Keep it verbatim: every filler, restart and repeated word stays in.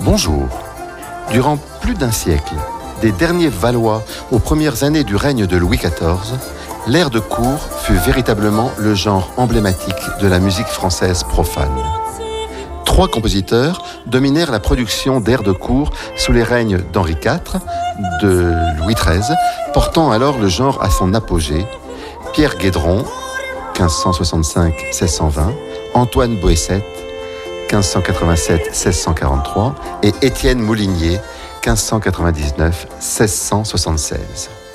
Bonjour. Durant plus d'un siècle, des derniers Valois aux premières années du règne de Louis quatorze, l'air de cour fut véritablement le genre emblématique de la musique française profane. Trois compositeurs dominèrent la production d'airs de cour sous les règnes d'Henri quatre, de Louis treize, portant alors le genre à son apogée, Pierre Guédron, quinze cent soixante-cinq à seize cent vingt, Antoine Boessette, quinze cent quatre-vingt-sept à seize cent quarante-trois, et Étienne Moulinier, quinze cent quatre-vingt-dix-neuf à seize cent soixante-seize.